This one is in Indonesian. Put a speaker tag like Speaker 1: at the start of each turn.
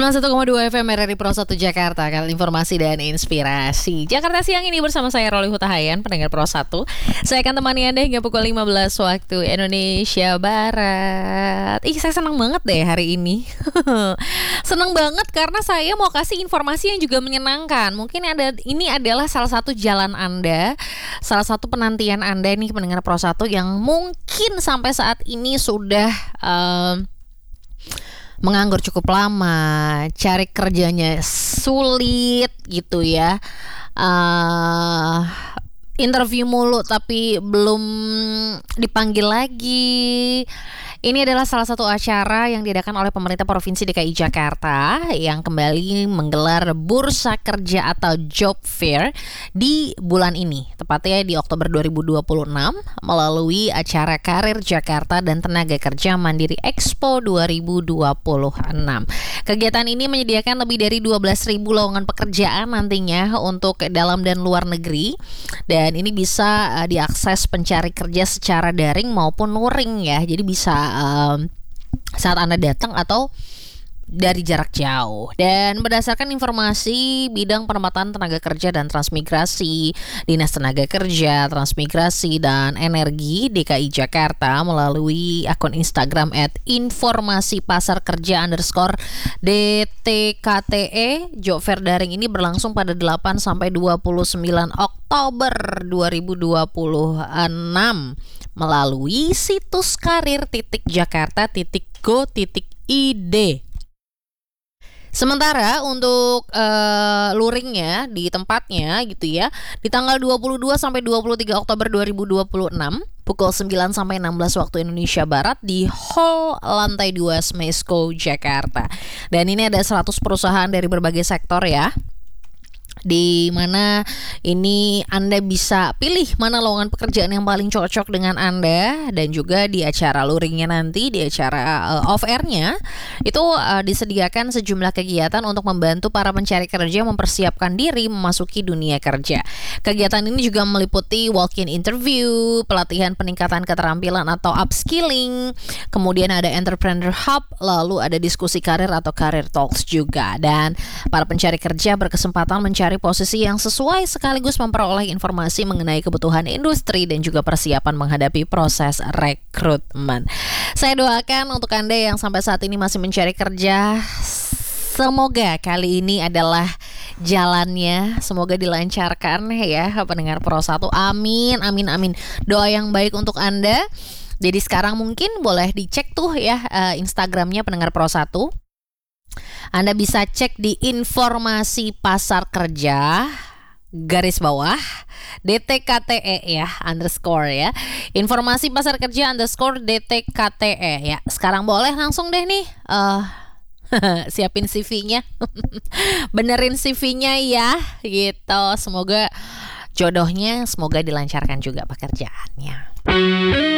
Speaker 1: 91,2 FM RRI Pro 1 Jakarta, kanal informasi dan inspirasi. Jakarta siang ini bersama saya Roli Hutahayan, pendengar Pro 1. Saya akan temani Anda hingga pukul 15 waktu Indonesia Barat. Saya senang banget deh hari ini. Senang banget karena saya mau kasih informasi yang juga menyenangkan. Mungkin ini adalah salah satu jalan Anda, salah satu penantian Anda nih pendengar Pro 1 yang mungkin sampai saat ini sudah menganggur cukup lama, cari kerjanya sulit gitu ya, interview mulu tapi belum dipanggil lagi. Ini adalah salah satu acara yang diadakan oleh pemerintah Provinsi DKI Jakarta yang kembali menggelar Bursa Kerja atau Job Fair di bulan ini, tepatnya di Oktober 2026 melalui acara Karir Jakarta dan Tenaga Kerja Mandiri Expo 2026. Kegiatan ini menyediakan lebih dari 12.000 lowongan pekerjaan nantinya untuk dalam dan luar negeri, dan ini bisa diakses pencari kerja secara daring maupun luring ya. Jadi bisa saat Anda datang atau dari jarak jauh. Dan berdasarkan informasi bidang penempatan tenaga kerja dan transmigrasi Dinas Tenaga Kerja, Transmigrasi dan Energi DKI Jakarta melalui akun Instagram @informasi-pasar-kerja_DTKTE, job fair daring ini berlangsung pada 8 sampai 29 Oktober 2026 melalui situs karir.jakarta.go.id. Sementara untuk luringnya di tempatnya gitu ya, di tanggal 22 sampai 23 Oktober 2026 pukul 9 sampai 16 waktu Indonesia Barat di Hall lantai 2 Smesco Jakarta. Dan ini ada 100 perusahaan dari berbagai sektor ya, di mana ini Anda bisa pilih mana lowongan pekerjaan yang paling cocok dengan Anda. Dan juga di acara luringnya nanti, di acara off-air-nya itu disediakan sejumlah kegiatan untuk membantu para pencari kerja mempersiapkan diri memasuki dunia kerja. Kegiatan ini juga meliputi walk-in interview, pelatihan peningkatan keterampilan atau upskilling, kemudian ada entrepreneur hub, lalu ada diskusi karir atau career talks juga. Dan para pencari kerja berkesempatan mencari posisi yang sesuai sekaligus memperoleh informasi mengenai kebutuhan industri dan juga persiapan menghadapi proses rekrutmen. Saya doakan untuk Anda yang sampai saat ini masih mencari kerja, semoga kali ini adalah jalannya, semoga dilancarkan ya pendengar Pro 1. Amin, amin, amin. Doa yang baik untuk Anda. Jadi sekarang mungkin boleh dicek tuh ya Instagramnya pendengar Pro 1. Anda bisa cek di informasi pasar kerja garis bawah DTKTE ya underscore ya, informasi pasar kerja underscore DTKTE ya. Sekarang boleh langsung deh nih siapin CV-nya benerin CV-nya ya gitu. Semoga jodohnya, semoga dilancarkan juga pekerjaannya.